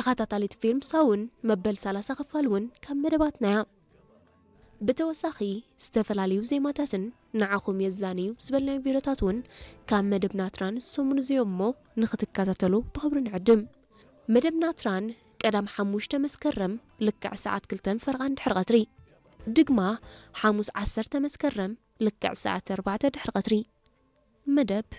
ተኸታታሊት ፊልም ሳውን መበል 30 ክፋልውን ካብ መደባትናያ ብተወሳኺ ዝተፈላለዩ ዜማታትን ንዓኹም የዛንዩ ዝበልናዮ ቪዲዮታትን ካብ መደብና ትራን ሰሙን እዚኦም ንኽትከታተሉ ብኽብሪ ንዕድም መደብና ትራን ቀዳም 5 መስከረም ልክዕ ሰዓት 2 ፈርቓን ድሕሪ ቀትሪ ድግማ ሓሙስ 10 መስከረም ልክዕ ሰዓት 4 ድሕሪ ቀትሪ መደብ